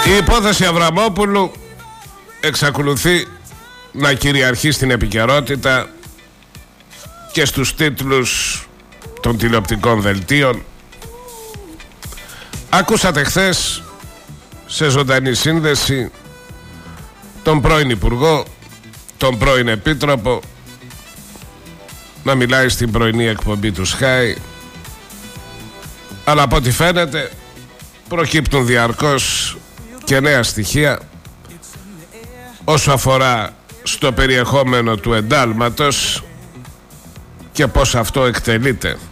Η υπόθεση Αβραμόπουλου εξακολουθεί να κυριαρχεί στην επικαιρότητα και στους τίτλους των τηλεοπτικών δελτίων. Ακούσατε χθες σε ζωντανή σύνδεση τον πρώην Υπουργό, τον πρώην Επίτροπο να μιλάει στην πρωινή εκπομπή του Sky, αλλά από ό,τι φαίνεται προκύπτουν διαρκώς και νέα στοιχεία όσο αφορά στο περιεχόμενο του εντάλματος και πώς αυτό εκτελείται.